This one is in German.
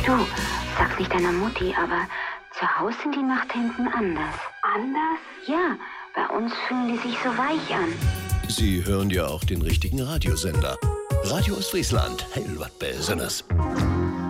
Du, sag's nicht deiner Mutti, aber zu Hause sind die Nachthemden anders. Anders? Ja, bei uns fühlen die sich so weich an. Sie hören ja auch den richtigen Radiosender. Radio Ostfriesland, hell wat Besonderes.